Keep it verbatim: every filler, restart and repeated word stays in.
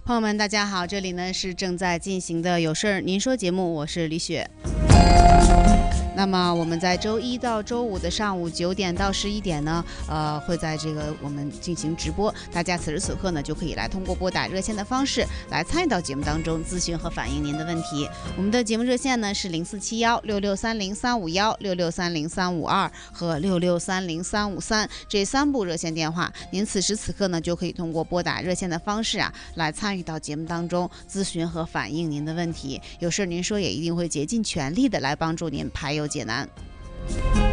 朋友们，大家好，这里呢是正在进行的有事儿您说节目，我是李雪。那么我们在周一到周五的上午九点到十一点呢，呃，会在这个我们进行直播，大家此时此刻呢就可以来通过拨打热线的方式来参与到节目当中，咨询和反映您的问题。我们的节目热线呢是零四七幺六六三零三五幺、六六三零三五二和六六三零三五三这三部热线电话，您此时此刻呢就可以通过拨打热线的方式啊来参与到节目当中，咨询和反映您的问题。有事您说也一定会竭尽全力的来帮助您排忧解难。